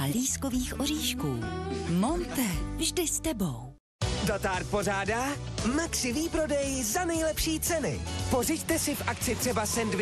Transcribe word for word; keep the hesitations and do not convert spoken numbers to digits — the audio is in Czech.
lískových oříšků. Monte, vždy s tebou. Dotár pořádá Maxi výprodej za nejlepší ceny. Pořiďte si v akci třeba sendvič